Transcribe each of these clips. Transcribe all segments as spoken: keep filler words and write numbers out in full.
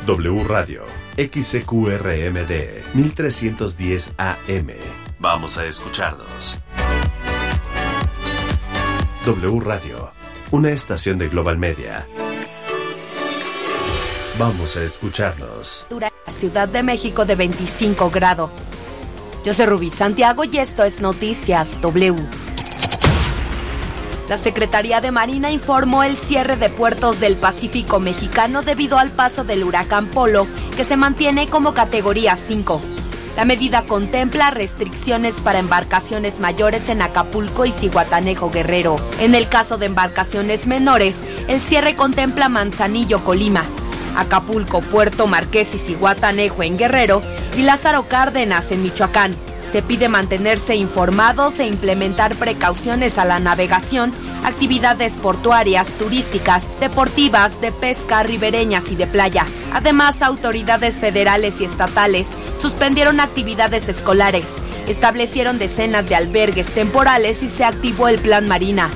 W Radio, X C Q R M D, mil trescientos diez A M. Vamos a escucharnos. W Radio, una estación de Global Media. Vamos a escucharnos. Ciudad de México de veinticinco grados. Yo soy Rubí Santiago y esto es Noticias W. La Secretaría de Marina informó el cierre de puertos del Pacífico mexicano debido al paso del huracán Polo, que se mantiene como categoría cinco. La medida contempla restricciones para embarcaciones mayores en Acapulco y Zihuatanejo, Guerrero. En el caso de embarcaciones menores, el cierre contempla Manzanillo, Colima, Acapulco, Puerto Marqués y Zihuatanejo en Guerrero y Lázaro Cárdenas en Michoacán. Se pide mantenerse informados e implementar precauciones a la navegación, actividades portuarias, turísticas, deportivas, de pesca, ribereñas y de playa. Además, autoridades federales y estatales suspendieron actividades escolares, establecieron decenas de albergues temporales y se activó el Plan Marina.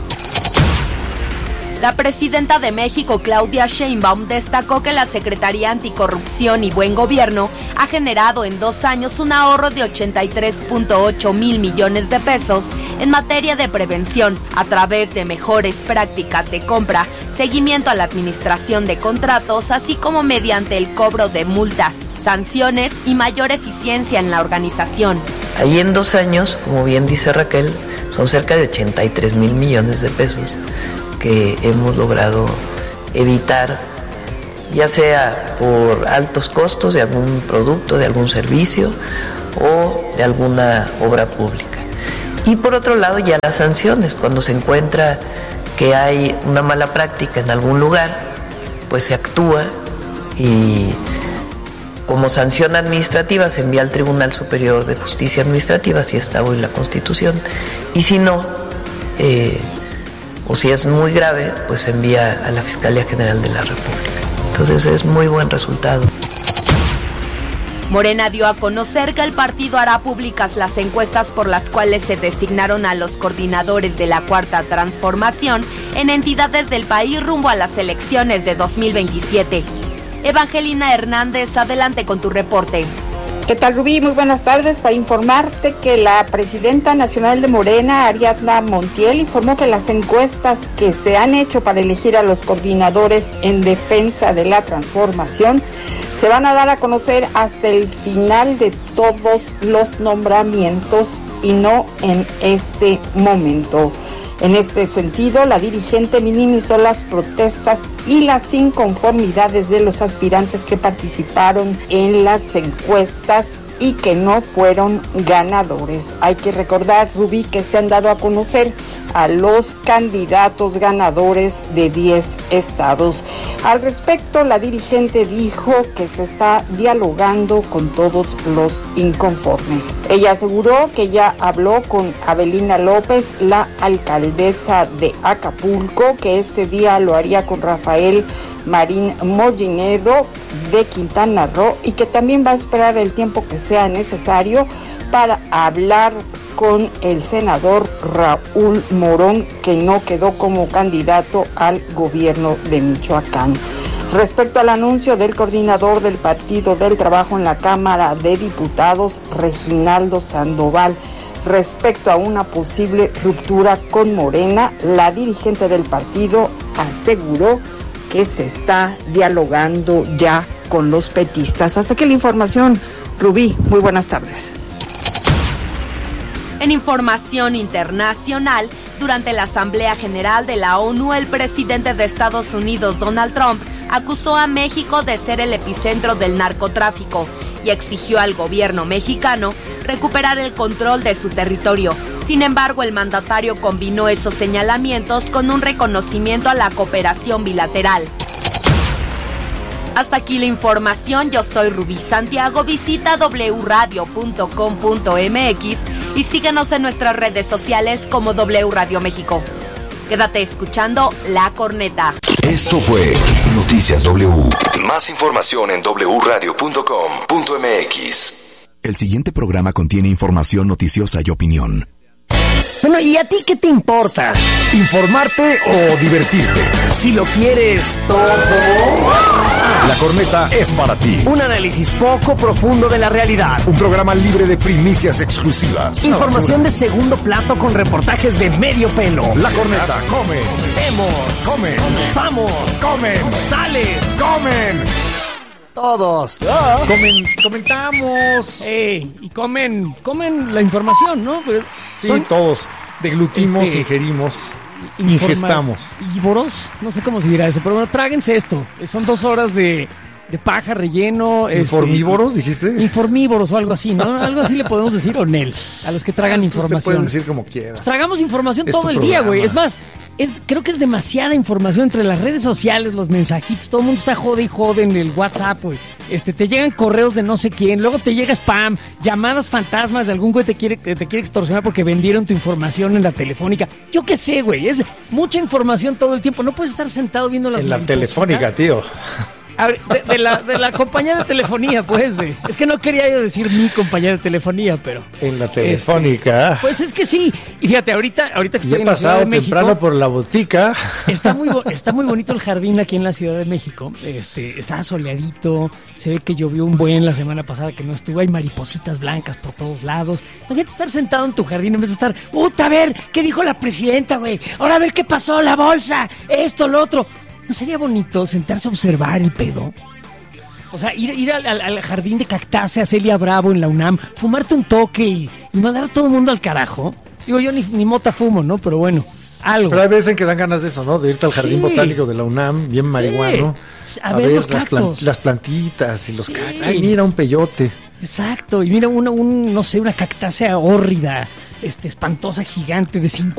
La presidenta de México, Claudia Sheinbaum, destacó que la Secretaría Anticorrupción y Buen Gobierno ha generado en dos años un ahorro de ochenta y tres punto ocho mil millones de pesos en materia de prevención a través de mejores prácticas de compra, seguimiento a la administración de contratos, así como mediante el cobro de multas, sanciones y mayor eficiencia en la organización. Ahí en dos años, como bien dice Raquel, son cerca de ochenta y tres mil millones de pesos que hemos logrado evitar, ya sea por altos costos de algún producto, de algún servicio o de alguna obra pública. Y por otro lado, ya las sanciones, cuando se encuentra que hay una mala práctica en algún lugar, pues se actúa y como sanción administrativa se envía al Tribunal Superior de Justicia Administrativa, si está hoy la Constitución, y si no, eh, o si es muy grave, pues se envía a la Fiscalía General de la República. Entonces es muy buen resultado. Morena dio a conocer que el partido hará públicas las encuestas por las cuales se designaron a los coordinadores de la Cuarta Transformación en entidades del país rumbo a las elecciones de dos mil veintisiete. Evangelina Hernández, adelante con tu reporte. ¿Qué tal, Rubí? Muy buenas tardes. Para informarte que la presidenta nacional de Morena, Ariadna Montiel, informó que las encuestas que se han hecho para elegir a los coordinadores en defensa de la transformación se van a dar a conocer hasta el final de todos los nombramientos y no en este momento. En este sentido, la dirigente minimizó las protestas y las inconformidades de los aspirantes que participaron en las encuestas y que no fueron ganadores. Hay que recordar, Rubí, que se han dado a conocer a los candidatos ganadores de diez estados. Al respecto, la dirigente dijo que se está dialogando con todos los inconformes. Ella aseguró que ya habló con Avelina López, la alcaldesa de Acapulco, que este día lo haría con Rafael Marín Mollinedo de Quintana Roo y que también va a esperar el tiempo que sea necesario para hablar con el senador Raúl Morón, que no quedó como candidato al gobierno de Michoacán. Respecto al anuncio del coordinador del Partido del Trabajo en la Cámara de Diputados, Reginaldo Sandoval, respecto a una posible ruptura con Morena, la dirigente del partido aseguró que se está dialogando ya con los petistas. Hasta aquí la información. Rubí, muy buenas tardes. En información internacional, durante la Asamblea General de la ONU, el presidente de Estados Unidos, Donald Trump, acusó a México de ser el epicentro del narcotráfico y exigió al gobierno mexicano recuperar el control de su territorio. Sin embargo, el mandatario combinó esos señalamientos con un reconocimiento a la cooperación bilateral. Hasta aquí la información. Yo soy Rubí Santiago. Visita doble u radio punto com punto m x y síguenos en nuestras redes sociales como W Radio México. Quédate escuchando La Corneta. Esto fue Noticias W. Más información en doble u radio punto com punto m x. El siguiente programa contiene información noticiosa y opinión. Bueno, ¿y a ti qué te importa? ¿Informarte o divertirte? Si lo quieres todo. La Corneta es para ti. Un análisis poco profundo de la realidad. Un programa libre de primicias exclusivas. Información de segundo plato con reportajes de medio pelo. La Corneta come. Vemos. Come. Comenzamos. Comen. Sales. Comen. Todos. Comen, comentamos. Ey, y comen, comen la información, ¿no? Pues sí, son todos. Deglutimos, este, ingerimos, informa- ingestamos. Íboros, no sé cómo se dirá eso, pero bueno, tráguense esto. Son dos horas de, de paja, relleno. ¿Informívoros, este, dijiste? Informívoros o algo así, ¿no? Algo así le podemos decir, o Nel, a los que tragan Te información. pueden decir como quieras. Tragamos información Es todo tu el día, güey. programa. Es más, es, creo que es demasiada información entre las redes sociales, los mensajitos. Todo el mundo está jode y jode en el WhatsApp, güey. Este, te llegan correos de no sé quién, luego te llega spam, llamadas fantasmas de algún güey que te quiere, que te quiere extorsionar porque vendieron tu información en la telefónica. Yo qué sé, güey. Es mucha información todo el tiempo. No puedes estar sentado viendo las En la maripositas. telefónica, tío. A ver, de, de la, de la compañía de telefonía, pues. De, es que no quería yo decir mi compañía de telefonía, pero... En la telefónica. Este, pues es que sí. Y fíjate, ahorita, ahorita que Y estoy he en la Ciudad pasado de México... temprano por la botica. Está muy, bo- está muy bonito el jardín aquí en la Ciudad de México. Este, está soleadito. Se ve que llovió un buen la semana pasada que no estuvo. Hay maripositas blancas por todos lados. Imagínate estar sentado en tu jardín en vez de estar, puta, a ver, ¿qué dijo la presidenta, güey? Ahora a ver qué pasó, la bolsa, esto, lo otro. ¿No sería bonito sentarse a observar el pedo? O sea, ir, ir al, al, al jardín de cactáceas, Celia Bravo en la UNAM, fumarte un toque y, y mandar a todo el mundo al carajo. Digo, yo ni, ni mota fumo, ¿no? Pero bueno, algo. Pero hay veces en que dan ganas de eso, ¿no? De irte al jardín Sí. botánico de la UNAM, bien marihuano. Sí. A ver los las, cactus. las plantitas y los Sí. cactus. Ay, mira, un peyote. Exacto, y mira una, un, no sé, una cactácea hórrida, este, espantosa, gigante, de